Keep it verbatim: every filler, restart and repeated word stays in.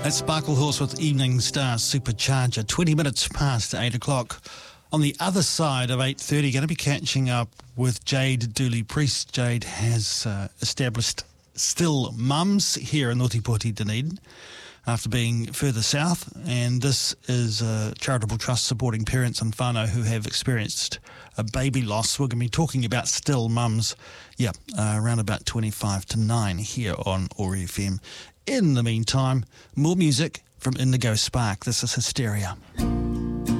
That's Sparkle Horse with Evening Star Supercharger, twenty minutes past eight o'clock. On the other side of eight thirty, going to be catching up with Jade Dooley-Priest. Jade has uh, established Still Mums here in Ōtepoti, Dunedin, after being further south, and this is a charitable trust supporting parents and whānau who have experienced a baby loss. We're going to be talking about Still Mums, yeah, uh, around about twenty-five to nine here on O R F M. In the meantime, more music from Indigo Spark. This is Hysteria.